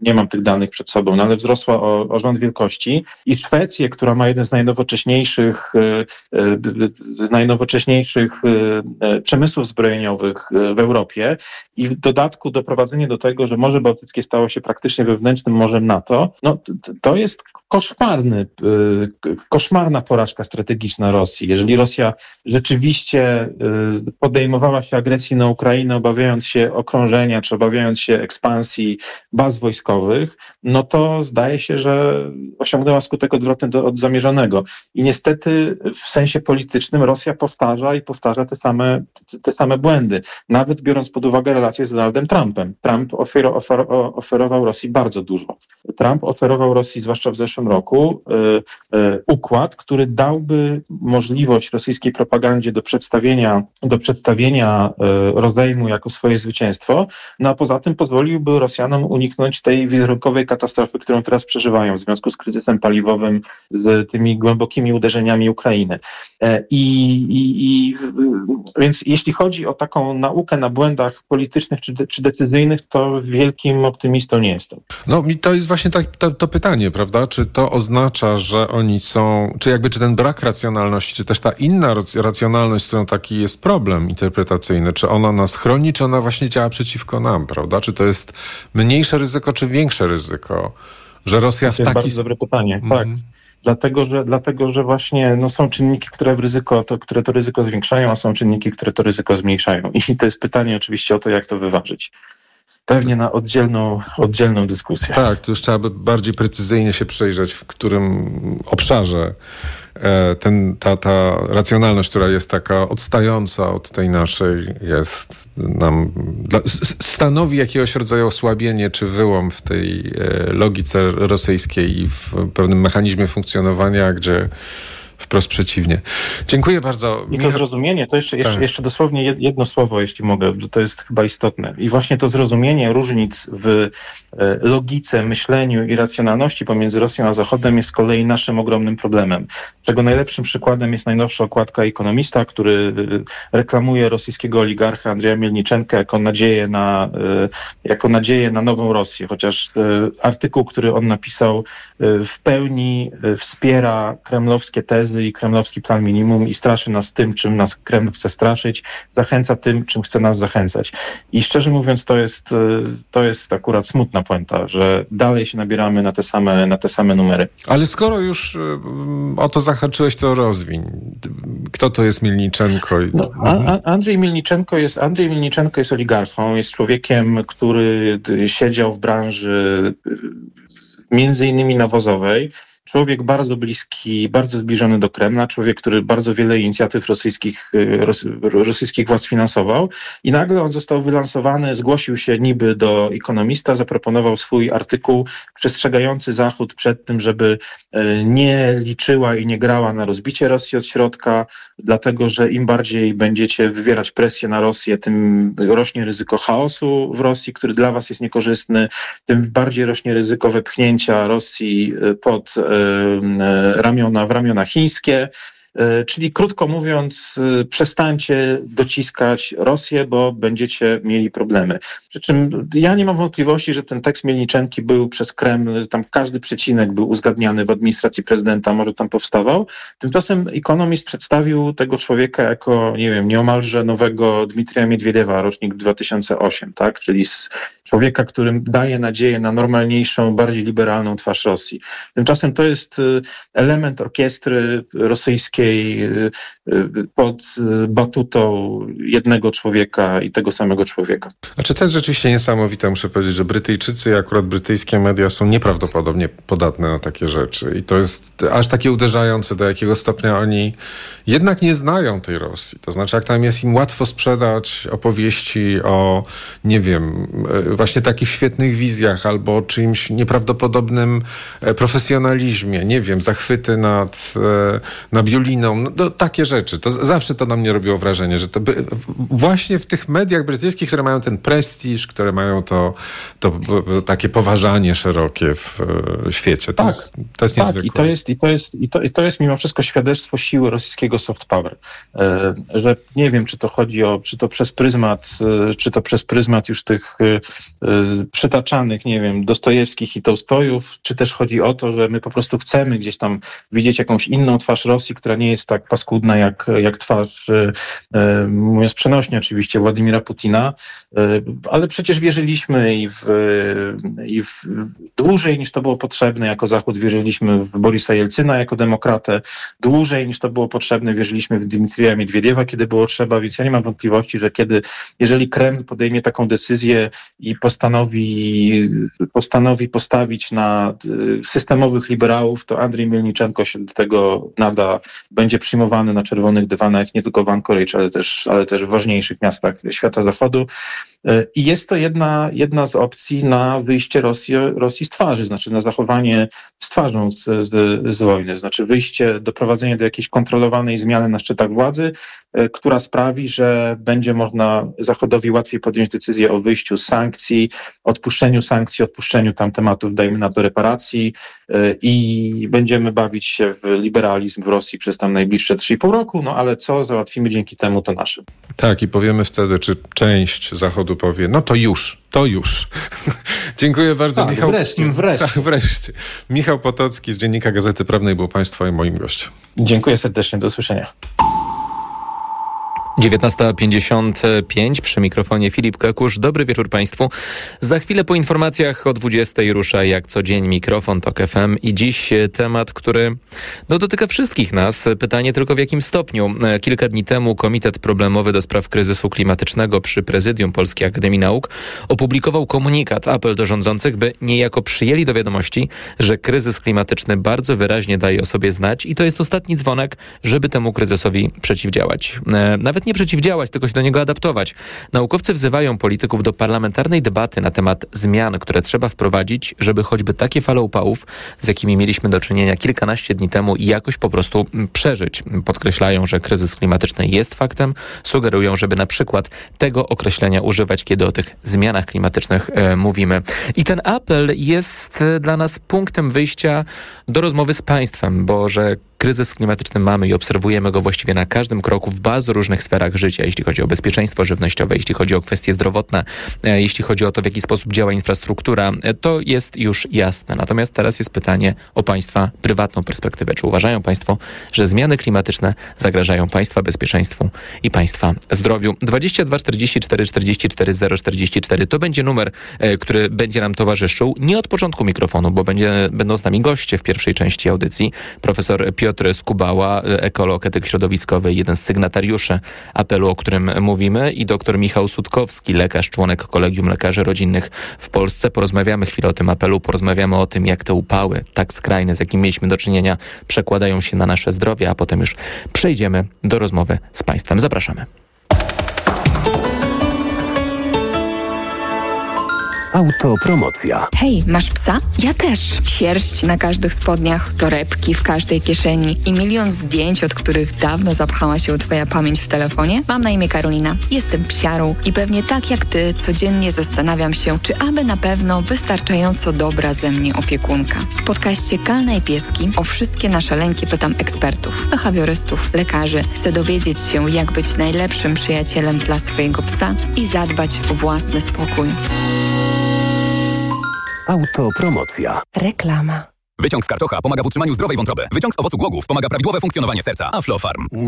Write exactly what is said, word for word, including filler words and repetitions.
nie mam tych danych przed sobą, no ale wzrosła o, o rząd wielkości i Szwecję, która ma jeden z najnowocześniejszych, z najnowocześniejszych przemysłów zbrojeniowych w Europie i w dodatku doprowadzenie do tego, że Morze Bałtyckie stało się praktycznie wewnętrznym morzem NATO, no to jest koszmarny, koszmarna porażka strategiczna Rosji. Jeżeli Rosja rzeczywiście podejmowała się agresji na Ukrainę, obawiając się okrążenia, czy obawiając się ekspansji baz wojskowych, no to zdaje się, że osiągnęła skutek odwrotny do, od zamierzonego. I niestety w sensie politycznym Rosja powtarza i powtarza te same, te same błędy. Nawet biorąc pod uwagę relacje z Donaldem Trumpem. Trump ofer, ofer, oferował Rosji bardzo dużo. Trump oferował Rosji, zwłaszcza w zeszłym roku, y, y, układ, który dałby możliwość rosyjskiej propagandzie do przedstawienia, do przedstawienia y, rozejmu jako swoje zwycięstwo, no a poza tym pozwoliłby Rosjanom uniknąć tej wizerunkowej katastrofy, którą teraz przeżywają w związku z kryzysem paliwowym, z tymi głębokimi uderzeniami Ukrainy. I, i, i więc jeśli chodzi o taką naukę na błędach politycznych czy, de, czy decyzyjnych, to wielkim optymistą nie jestem. No i to jest właśnie tak, to, to pytanie, prawda? Czy to oznacza, że oni są, czy jakby czy ten brak racjonalności, czy też ta inna racjonalność, z którą taki jest problem interpretacyjny, czy ona nas chroni, czy ona właśnie działa przeciwko nam, prawda? Czy to jest mniejsze ryzyko, czy większe ryzyko, że Rosja w taki... To jest bardzo dobre pytanie, mm. tak. Dlatego, że, dlatego, że właśnie no, są czynniki, które, w ryzyko, to, które to ryzyko zwiększają, a są czynniki, które to ryzyko zmniejszają. I to jest pytanie oczywiście o to, jak to wyważyć. Pewnie na oddzielną, oddzielną dyskusję. Tak, to już trzeba by bardziej precyzyjnie się przejrzeć, w którym obszarze ten, ta, ta racjonalność, która jest taka odstająca od tej naszej, jest nam, stanowi jakiegoś rodzaju osłabienie czy wyłom w tej logice rosyjskiej i w pewnym mechanizmie funkcjonowania, gdzie wprost przeciwnie. Dziękuję bardzo. I to zrozumienie, to jeszcze, jeszcze, jeszcze dosłownie jedno słowo, jeśli mogę, bo to jest chyba istotne. I właśnie to zrozumienie różnic w logice, myśleniu i racjonalności pomiędzy Rosją a Zachodem jest z kolei naszym ogromnym problemem. Czego najlepszym przykładem jest najnowsza okładka Economista, który reklamuje rosyjskiego oligarcha Andrzeja Mielniczenka jako nadzieję na, jako nadzieję na nową Rosję. Chociaż artykuł, który on napisał, w pełni wspiera kremlowskie tezy i kremlowski plan minimum i straszy nas tym, czym nas Kreml chce straszyć, zachęca tym, czym chce nas zachęcać. I szczerze mówiąc, to jest, to jest akurat smutna puenta, że dalej się nabieramy na te same, na te same numery. Ale skoro już o to zahaczyłeś, to rozwiń. Kto to jest Mielniczenko? No, a, a Andrzej Mielniczenko jest, Andrzej Mielniczenko jest oligarchą, jest człowiekiem, który siedział w branży między innymi nawozowej. Człowiek bardzo bliski, bardzo zbliżony do Kremla, człowiek, który bardzo wiele inicjatyw rosyjskich, ros, rosyjskich władz finansował i nagle on został wylansowany, zgłosił się niby do Economista, zaproponował swój artykuł przestrzegający Zachód przed tym, żeby nie liczyła i nie grała na rozbicie Rosji od środka, dlatego że im bardziej będziecie wywierać presję na Rosję, tym rośnie ryzyko chaosu w Rosji, który dla was jest niekorzystny, tym bardziej rośnie ryzyko wepchnięcia Rosji pod ramiona w ramiona chińskie. Czyli krótko mówiąc, przestańcie dociskać Rosję, bo będziecie mieli problemy. Przy czym ja nie mam wątpliwości, że ten tekst Mielniczenki był przez Kreml, tam każdy przecinek był uzgadniany w administracji prezydenta, może tam powstawał. Tymczasem Economist przedstawił tego człowieka jako, nie wiem, nieomalże nowego Dmitrija Miedwiediewa, rocznik dwa tysiące ósmy, tak? Czyli z człowieka, którym daje nadzieję na normalniejszą, bardziej liberalną twarz Rosji. Tymczasem to jest element orkiestry rosyjskiej pod batutą jednego człowieka i tego samego człowieka. Znaczy to jest rzeczywiście niesamowite, muszę powiedzieć, że Brytyjczycy i akurat brytyjskie media są nieprawdopodobnie podatne na takie rzeczy i to jest aż takie uderzające, do jakiego stopnia oni jednak nie znają tej Rosji. To znaczy, jak tam jest im łatwo sprzedać opowieści o, nie wiem, właśnie takich świetnych wizjach albo o czymś nieprawdopodobnym profesjonalizmie, nie wiem, zachwyty nad, nad Julią Buliną, no, no, takie rzeczy. To zawsze to na mnie robiło wrażenie, że to by, właśnie w tych mediach brytyjskich, które mają ten prestiż, które mają to, to, to takie poważanie szerokie w e, świecie. To, tak, jest, to jest niezwykłe. Tak, i to jest, i, to jest, i, to, i to jest mimo wszystko świadectwo siły rosyjskiego soft power. E, że nie wiem, czy to chodzi o, czy to przez pryzmat, e, czy to przez pryzmat już tych e, e, przytaczanych, nie wiem, Dostojewskich i Tołstojów, czy też chodzi o to, że my po prostu chcemy gdzieś tam widzieć jakąś inną twarz Rosji, która nie jest tak paskudna jak, jak twarz, e, mówiąc przenośnie oczywiście, Władimira Putina, e, ale przecież wierzyliśmy i w, i w dłużej niż to było potrzebne jako Zachód, wierzyliśmy w Borisa Jelcyna jako demokratę, dłużej niż to było potrzebne wierzyliśmy w Dmitrija Miedwiediewa, kiedy było trzeba, więc ja nie mam wątpliwości, że kiedy, jeżeli Kreml podejmie taką decyzję i postanowi, postanowi postawić na systemowych liberałów, to Andrzej Mielniczenko się do tego nada, będzie przyjmowany na czerwonych dywanach nie tylko w Anchorage, ale też, ale też w ważniejszych miastach świata zachodu. I jest to jedna, jedna z opcji na wyjście Rosji, Rosji z twarzy, znaczy na zachowanie z twarzą z, z, z wojny, znaczy wyjście, doprowadzenie do jakiejś kontrolowanej zmiany na szczytach władzy, która sprawi, że będzie można Zachodowi łatwiej podjąć decyzję o wyjściu z sankcji, odpuszczeniu sankcji, odpuszczeniu tam tematów, dajmy na to reparacji i będziemy bawić się w liberalizm w Rosji przez tam najbliższe trzy i pół roku, no ale co załatwimy dzięki temu, to nasze. Tak, i powiemy wtedy, czy część Zachodu powie, no to już, to już. Dziękuję bardzo, tak, Michał. Wreszcie, wreszcie. Tak, wreszcie. Michał Potocki z Dziennika Gazety Prawnej był Państwa i moim gościem. Dziękuję serdecznie, do usłyszenia. dziewiętnasta pięćdziesiąt pięć, przy mikrofonie Filip Kekusz. Dobry wieczór Państwu. Za chwilę po informacjach o dwudziestej rusza jak co dzień mikrofon Tok F M i dziś temat, który no, dotyka wszystkich nas. Pytanie tylko w jakim stopniu. Kilka dni temu Komitet Problemowy do Spraw Kryzysu Klimatycznego przy Prezydium Polskiej Akademii Nauk opublikował komunikat, apel do rządzących, by niejako przyjęli do wiadomości, że kryzys klimatyczny bardzo wyraźnie daje o sobie znać i to jest ostatni dzwonek, żeby temu kryzysowi przeciwdziałać. Nawet nie przeciwdziałać, tylko się do niego adaptować. Naukowcy wzywają polityków do parlamentarnej debaty na temat zmian, które trzeba wprowadzić, żeby choćby takie fale upałów, z jakimi mieliśmy do czynienia kilkanaście dni temu, jakoś po prostu przeżyć. Podkreślają, że kryzys klimatyczny jest faktem, sugerują, żeby na przykład tego określenia używać, kiedy o tych zmianach klimatycznych e, mówimy. I ten apel jest dla nas punktem wyjścia do rozmowy z państwem, bo że kryzys klimatyczny mamy i obserwujemy go właściwie na każdym kroku w bardzo różnych sferach życia, jeśli chodzi o bezpieczeństwo żywnościowe, jeśli chodzi o kwestie zdrowotne, jeśli chodzi o to, w jaki sposób działa infrastruktura, to jest już jasne. Natomiast teraz jest pytanie o państwa prywatną perspektywę. Czy uważają państwo, że zmiany klimatyczne zagrażają państwa bezpieczeństwu i państwa zdrowiu? dwadzieścia dwa czterdzieści cztery czterdzieści cztery zero czterdzieści cztery to będzie numer, który będzie nam towarzyszył. Nie od początku mikrofonu, bo będzie, będą z nami goście w pierwszej części audycji. Profesor Piotr Piotr Skubała, ekolog, etyk środowiskowy, jeden z sygnatariuszy apelu, o którym mówimy, i doktor Michał Sutkowski, lekarz, członek Kolegium Lekarzy Rodzinnych w Polsce. Porozmawiamy chwilę o tym apelu, porozmawiamy o tym, jak te upały tak skrajne, z jakimi mieliśmy do czynienia, przekładają się na nasze zdrowie, a potem już przejdziemy do rozmowy z państwem. Zapraszamy. Autopromocja. Hej, masz psa? Ja też. Sierść na każdych spodniach, torebki w każdej kieszeni i milion zdjęć, od których dawno zapchała się twoja pamięć w telefonie? Mam na imię Karolina. Jestem psiarą i pewnie tak jak ty codziennie zastanawiam się, czy aby na pewno wystarczająco dobra ze mnie opiekunka. W podcaście Kalna i Pieski o wszystkie nasze lęki pytam ekspertów, behawiorystów, lekarzy. Chcę dowiedzieć się, jak być najlepszym przyjacielem dla swojego psa i zadbać o własny spokój. Autopromocja. Reklama. Wyciąg z karczocha pomaga w utrzymaniu zdrowej wątroby. Wyciąg z owocu głogów wspomaga prawidłowe funkcjonowanie serca. Aflofarm.